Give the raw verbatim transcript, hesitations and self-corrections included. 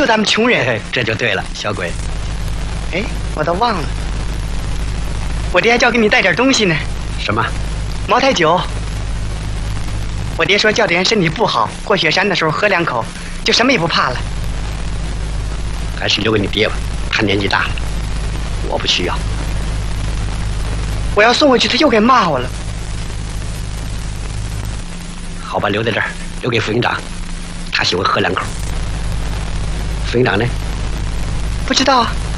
就咱们穷人。 哎，这就对了，小鬼。 哎，我都忘了，我爹还叫给你带点东西呢。 什么？ 茅台酒。我爹说叫点人身体不好，过雪山的时候喝两口，就什么也不怕了。 还是留给你爹吧，他年纪大了，我不需要。 我要送回去，他又该骂我了。 好吧，留在这儿，留给副营长，他喜欢喝两口。副营长呢？ 不知道啊。